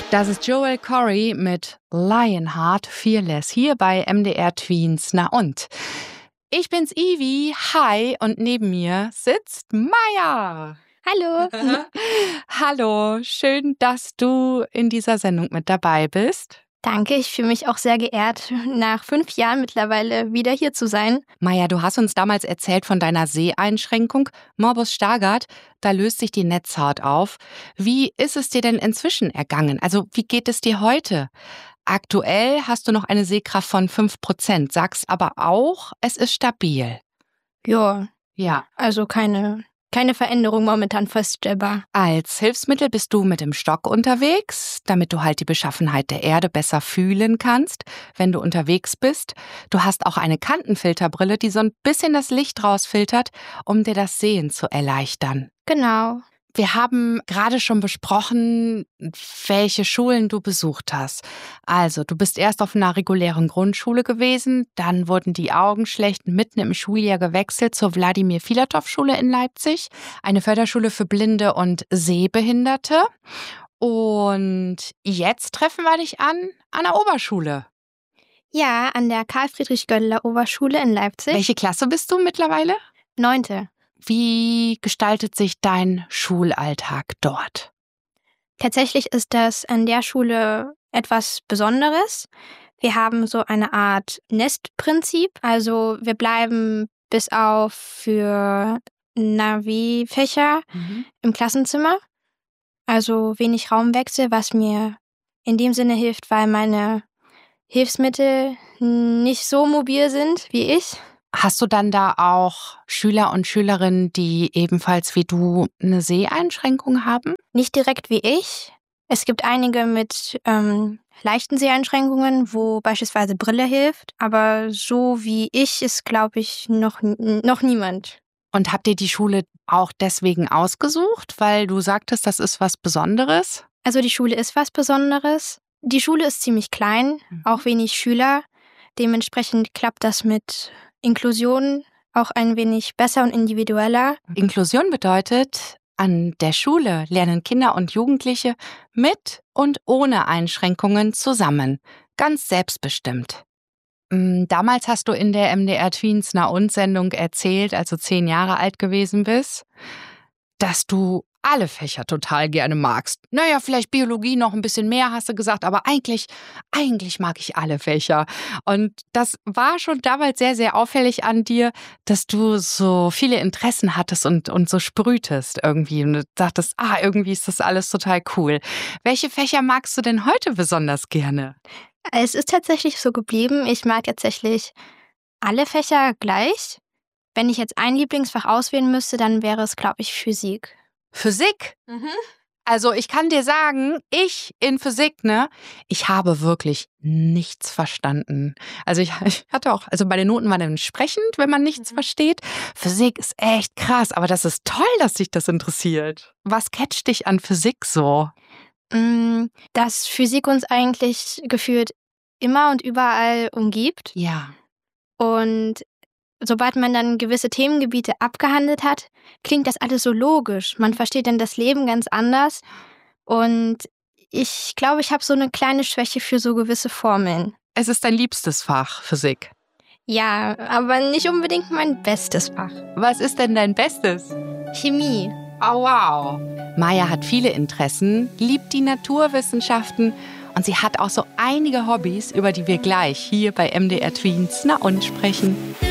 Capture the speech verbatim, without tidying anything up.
Das ist Joel Corry mit Lionheart Fearless hier bei M D R Tweens. Na und? Ich bin's Ivi, hi, und neben mir sitzt Maja. Hallo. Hallo, schön, dass du in dieser Sendung mit dabei bist. Danke, ich fühle mich auch sehr geehrt, nach fünf Jahren mittlerweile wieder hier zu sein. Maja, du hast uns damals erzählt von deiner Seheinschränkung, Morbus Stargardt. Da löst sich die Netzhaut auf. Wie ist es dir denn inzwischen ergangen? Also wie geht es dir heute? Aktuell hast du noch eine Sehkraft von fünf Prozent, sagst aber auch, es ist stabil. Ja, Ja. also keine, keine Veränderung momentan feststellbar. Als Hilfsmittel bist du mit dem Stock unterwegs, damit du halt die Beschaffenheit der Erde besser fühlen kannst, wenn du unterwegs bist. Du hast auch eine Kantenfilterbrille, die so ein bisschen das Licht rausfiltert, um dir das Sehen zu erleichtern. Genau. Wir haben gerade schon besprochen, welche Schulen du besucht hast. Also, du bist erst auf einer regulären Grundschule gewesen, dann wurden die Augen schlecht mitten im Schuljahr gewechselt zur Wladimir-Filatow-Schule in Leipzig, eine Förderschule für Blinde und Sehbehinderte. Und jetzt treffen wir dich an an der Oberschule. Ja, an der Karl-Friedrich-Gödeler-Oberschule in Leipzig. Welche Klasse bist du mittlerweile? Neunte. Wie gestaltet sich dein Schulalltag dort? Tatsächlich ist das an der Schule etwas Besonderes. Wir haben so eine Art Nestprinzip. Also wir bleiben bis auf für Navi-Fächer Mhm. im Klassenzimmer. Also wenig Raumwechsel, was mir in dem Sinne hilft, weil meine Hilfsmittel nicht so mobil sind wie ich. Hast du dann da auch Schüler und Schülerinnen, die ebenfalls wie du eine Seheinschränkung haben? Nicht direkt wie ich. Es gibt einige mit ähm, leichten Seheinschränkungen, wo beispielsweise Brille hilft. Aber so wie ich ist, glaube ich, noch, noch niemand. Und habt ihr die Schule auch deswegen ausgesucht, weil du sagtest, das ist was Besonderes? Also die Schule ist was Besonderes. Die Schule ist ziemlich klein, Mhm. auch wenig Schüler. Dementsprechend klappt das mit Inklusion auch ein wenig besser und individueller. Inklusion bedeutet, an der Schule lernen Kinder und Jugendliche mit und ohne Einschränkungen zusammen, ganz selbstbestimmt. Mm, Damals hast du in der M D R Tweens Na und Sendung erzählt, als du zehn Jahre alt gewesen bist, dass du alle Fächer total gerne magst. Naja, vielleicht Biologie noch ein bisschen mehr, hast du gesagt, aber eigentlich, eigentlich mag ich alle Fächer. Und das war schon damals sehr, sehr auffällig an dir, dass du so viele Interessen hattest und, und so sprühtest irgendwie. Und du dachtest, ah, irgendwie ist das alles total cool. Welche Fächer magst du denn heute besonders gerne? Es ist tatsächlich so geblieben. Ich mag tatsächlich alle Fächer gleich. Wenn ich jetzt ein Lieblingsfach auswählen müsste, dann wäre es, glaube ich, Physik. Physik? Mhm. Also ich kann dir sagen, ich in Physik, ne, ich habe wirklich nichts verstanden. Also ich, ich hatte auch, also meine Noten waren entsprechend, wenn man nichts Mhm. versteht. Physik ist echt krass, aber das ist toll, dass dich das interessiert. Was catcht dich an Physik so? Mm, Dass Physik uns eigentlich gefühlt immer und überall umgibt. Ja. Und sobald man dann gewisse Themengebiete abgehandelt hat, klingt das alles so logisch. Man versteht dann das Leben ganz anders. Und ich glaube, ich habe so eine kleine Schwäche für so gewisse Formeln. Es ist dein liebstes Fach, Physik. Ja, aber nicht unbedingt mein bestes Fach. Was ist denn dein Bestes? Chemie. Oh, wow. Maja hat viele Interessen, liebt die Naturwissenschaften und sie hat auch so einige Hobbys, über die wir gleich hier bei M D R Tweens Na und sprechen.